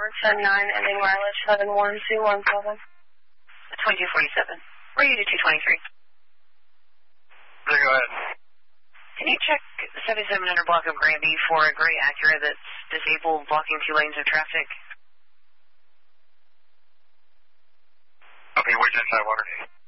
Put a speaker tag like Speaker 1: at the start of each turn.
Speaker 1: 10-9, ending mileage 71217.
Speaker 2: 2247. Where are you to 223?
Speaker 3: Yeah, go ahead.
Speaker 2: Can you check 7700 block of Granby for a gray Acura that's disabled, blocking 2 lanes of traffic?
Speaker 3: Okay, where's inside water?